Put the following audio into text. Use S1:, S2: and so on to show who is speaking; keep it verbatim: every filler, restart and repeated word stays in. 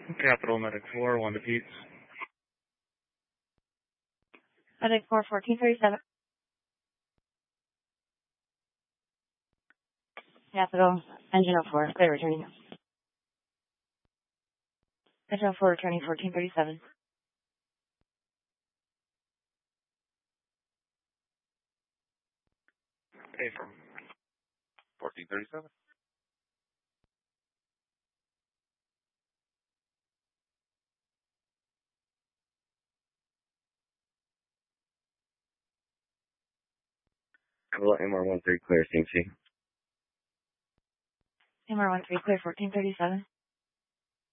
S1: Capital Medic four, one to Pete.
S2: Medic four, fourteen thirty-seven. Capital, Engine oh four, clear returning. Engine oh four returning fourteen thirty-seven.
S1: Hey, from fourteen thirty-seven. Capital M R one three clear, C M C.
S2: M R one three clear fourteen thirty-seven.